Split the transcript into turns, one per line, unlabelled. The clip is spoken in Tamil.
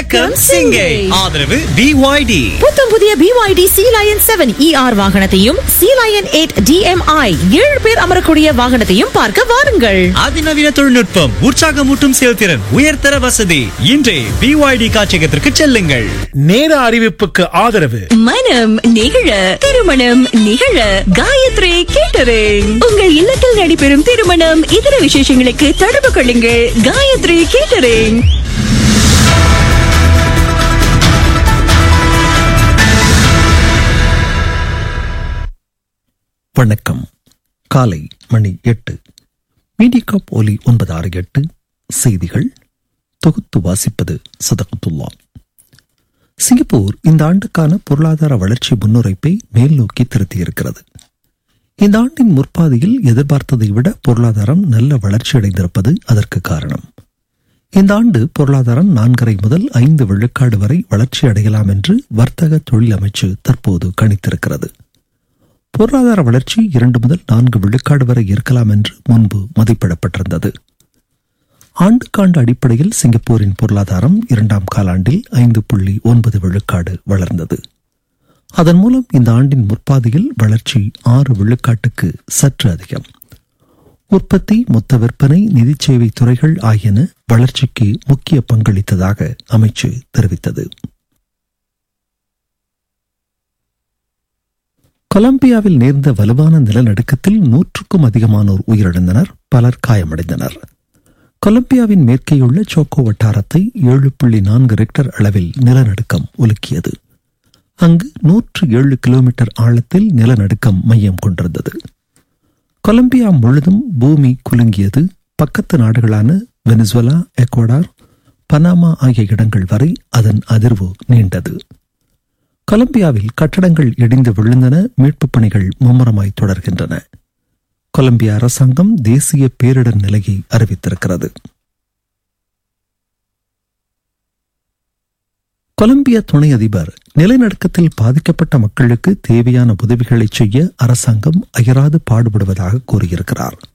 வணக்கம் சிங்கை. ஆதரவு BYD.
புத்தம் புதிய BYD Sea Lion 7 ER வாகனத்தையும் Sea Lion 8 DMI 7 பேர் அமரக்கூடிய வாகனத்தையும் பார்க்க வாருங்கள்.
அதிநவீன தொழில்நுட்பம், உற்சாகமூட்டும் செயல்திறன், உயர்தர வசதி. இன்றே BYD காட்சியகத்திற்கு செல்லுங்கள்.
நேர அறிவிப்புக்கு ஆதரவு
மனம் நிகழ திருமணம் நிகழ காயத்ரி கேட்டரிங். உங்கள் இல்லத்தில் நடைபெறும் திருமணம் இதர விசேஷங்களுக்கு தொடர்பு கொள்ளுங்கள். காயத்ரி கேட்டரிங்.
வணக்கம். காலை மணி 8. மீடியாகாப் ஒலி 968 செய்திகள் தொகுத்து வாசிப்பது சதகத்துல்லா. சிங்கப்பூர் இந்த ஆண்டுக்கான பொருளாதார வளர்ச்சி முன்னுரைப்பை மேல் நோக்கி திருத்தியிருக்கிறது. இந்த ஆண்டின் முற்பாதியில் எதிர்பார்த்ததை விட பொருளாதாரம் நல்ல வளர்ச்சியடைந்திருப்பது அதற்கு காரணம். இந்த ஆண்டு பொருளாதாரம் 4.5 முதல் 5 விழுக்காடு வரை வளர்ச்சி அடையலாம் என்று வர்த்தக தொழில் அமைச்சு தற்போது கணித்திருக்கிறது. பொருளாதார வளர்ச்சி 2 முதல் 4 விழுக்காடு வரை இருக்கலாம் என்று முன்பு மதிப்பிடப்பட்டிருந்தது. ஆண்டுக்காண்டு அடிப்படையில் சிங்கப்பூரின் பொருளாதாரம் 2ஆம் காலாண்டில் 5.9 விழுக்காடு வளர்ந்தது. அதன் மூலம் இந்த ஆண்டின் முற்பாதியில் வளர்ச்சி 6 விழுக்காட்டுக்கு சற்று அதிகம். உற்பத்தி, மொத்த விற்பனை, நிதி சேவை துறைகள் ஆகியன வளர்ச்சிக்கு முக்கிய பங்களித்ததாக அமைச்சு தெரிவித்தது. கொலம்பியாவில் நேர்ந்த வலுவான நிலநடுக்கத்தில் 100க்கும் அதிகமானோர் உயிரிழந்தனர், பலர் காயமடைந்தனர். கொலம்பியாவின் மேற்கேயுள்ள சோக்கோ வட்டாரத்தை 7.4 ரெக்டர் அளவில் நிலநடுக்கம் உலுக்கியது. அங்கு 107 கிலோமீட்டர் ஆழத்தில் நிலநடுக்கம் மையம் கொண்டிருந்தது. கொலம்பியா முழுதும் பூமி குலுங்கியது. பக்கத்து நாடுகளான வெனிசுவேலா, எக்வடார், பனாமா ஆகிய இடங்கள் வரை அதன் அதிர்வு நீண்டது. கொலம்பியாவில் கட்டடங்கள் இடிந்து விழுந்தன. மீட்புப் பணிகள் மும்முரமாய் தொடர்கின்றன. கொலம்பியா அரசாங்கம் தேசிய பேரிடர் நிலையை அறிவித்திருக்கிறது. கொலம்பியா துணை அதிபர் நிலநடுக்கத்தில் பாதிக்கப்பட்ட மக்களுக்கு தேவையான உதவிகளை செய்ய அரசாங்கம் அயராது பாடுபடுவதாக கூறியிருக்கிறார்.